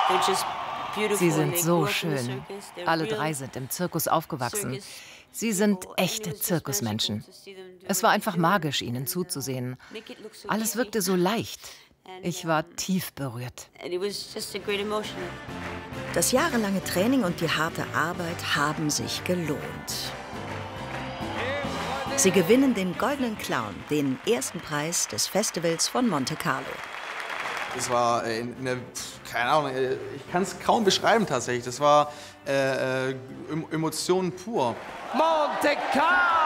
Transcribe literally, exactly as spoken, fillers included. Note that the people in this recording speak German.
Sie sind so schön. Alle drei sind im Zirkus aufgewachsen. Sie sind echte Zirkusmenschen. Es war einfach magisch, ihnen zuzusehen. Alles wirkte so leicht. Ich war tief berührt. Das jahrelange Training und die harte Arbeit haben sich gelohnt. Sie gewinnen den Goldenen Clown, den ersten Preis des Festivals von Monte Carlo. Das war eine, keine Ahnung, ich kann es kaum beschreiben tatsächlich. Das war äh, Emotionen pur. Monte Carlo!